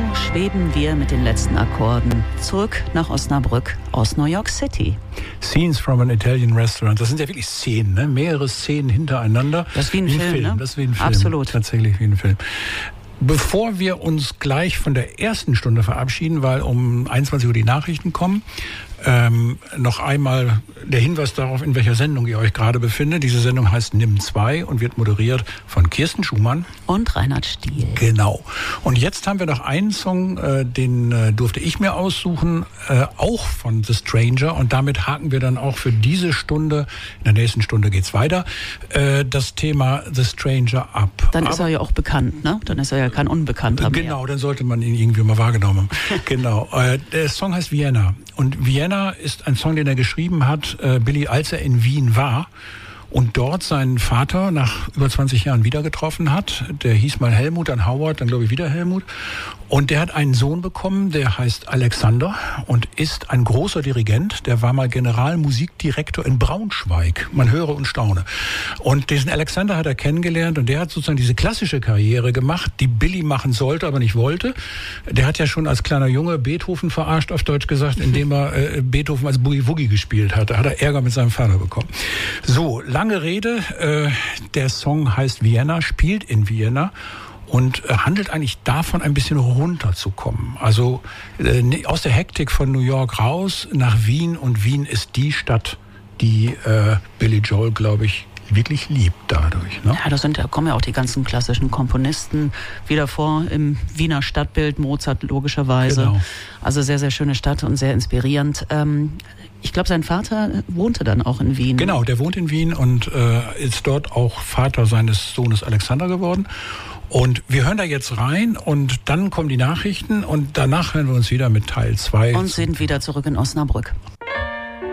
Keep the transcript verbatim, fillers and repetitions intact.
schweben wir mit den letzten Akkorden zurück nach Osnabrück aus New York City. Scenes from an Italian Restaurant. Das sind ja wirklich Szenen, ne? Mehrere Szenen hintereinander. Das ist wie ein, wie ein Film, Film, ne? Das ist wie ein Film. Absolut. Tatsächlich wie ein Film. Bevor wir uns gleich von der ersten Stunde verabschieden, weil um einundzwanzig Uhr die Nachrichten kommen, ähm, noch einmal der Hinweis darauf, in welcher Sendung ihr euch gerade befindet. Diese Sendung heißt Nimm zwei und wird moderiert von Kirsten Schumann und Reinhard Stiel. Genau. Und jetzt haben wir noch einen Song, äh, den äh, durfte ich mir aussuchen, äh, auch von The Stranger. Und damit haken wir dann auch für diese Stunde, in der nächsten Stunde geht's weiter, äh, das Thema The Stranger ab. Dann ist er ja auch bekannt, ne? Dann ist er ja kein Unbekannter mehr. Genau, dann sollte man ihn irgendwie mal wahrgenommen haben. Genau. Äh, der Song heißt Vienna. Und Vienna ist ein Song, den er geschrieben hat, äh, Billy, als er in Wien war und dort seinen Vater nach über zwanzig Jahren wieder getroffen hat. Der hieß mal Helmut, dann Howard, dann glaube ich wieder Helmut. Und der hat einen Sohn bekommen, der heißt Alexander und ist ein großer Dirigent. Der war mal Generalmusikdirektor in Braunschweig. Man höre und staune. Und diesen Alexander hat er kennengelernt und der hat sozusagen diese klassische Karriere gemacht, die Billy machen sollte, aber nicht wollte. Der hat ja schon als kleiner Junge Beethoven verarscht, auf Deutsch gesagt, indem er äh, Beethoven als Boogie-Woogie gespielt hat. Da hat er Ärger mit seinem Vater bekommen. So, lange Rede. Äh, der Song heißt Vienna, spielt in Vienna. Und äh, handelt eigentlich davon, ein bisschen runterzukommen. Also äh, aus der Hektik von New York raus nach Wien. Und Wien ist die Stadt, die äh, Billy Joel, glaube ich, wirklich liebt dadurch. Ne? Ja, da, sind, da kommen ja auch die ganzen klassischen Komponisten wieder vor im Wiener Stadtbild, Mozart logischerweise. Genau. Also sehr, sehr schöne Stadt und sehr inspirierend. Ähm, ich glaube, sein Vater wohnte dann auch in Wien. Genau, der wohnt in Wien und äh, ist dort auch Vater seines Sohnes Alexander geworden. Und wir hören da jetzt rein und dann kommen die Nachrichten und danach hören wir uns wieder mit Teil zwei. Und sind wieder zurück in Osnabrück.